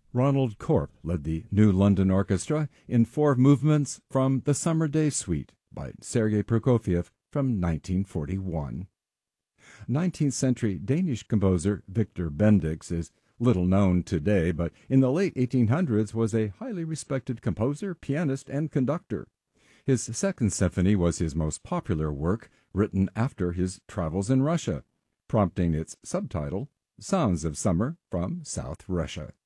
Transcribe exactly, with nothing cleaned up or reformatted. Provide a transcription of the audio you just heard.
Ronald Corp led the New London Orchestra in four movements from The Summer Day Suite by Sergei Prokofiev from nineteen forty-one. nineteenth century Danish composer Victor Bendix is little known today, but in the late eighteen hundreds was a highly respected composer, pianist, and conductor. His Second Symphony was his most popular work, written after his travels in Russia, prompting its subtitle, Sounds of Summer from South Russia.